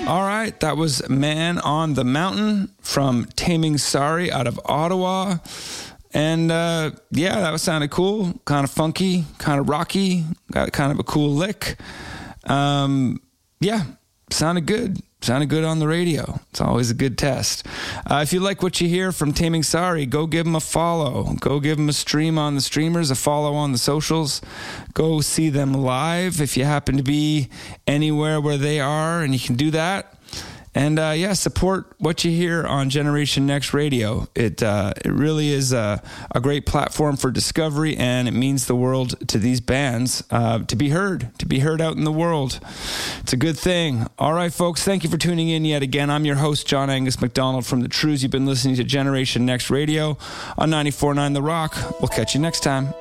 All right, that was Man on the Mountain from Taming Sorry out of Ottawa. And yeah, that sounded cool, kind of funky, kind of rocky, got kind of a cool lick. Yeah, sounded good. Sounded good on the radio. It's always a good test. If you like what you hear from Taming Sorry, go give them a follow. Go give them a stream on the streamers, a follow on the socials. Go see them live if you happen to be anywhere where they are, and you can do that. And yeah, support what you hear on Generation Next Radio. It really is a great platform for discovery, and it means the world to these bands to be heard out in the world. It's a good thing. All right, folks, thank you for tuning in yet again. I'm your host, John Angus McDonald from The Trues. You've been listening to Generation Next Radio on 94.9 The Rock. We'll catch you next time.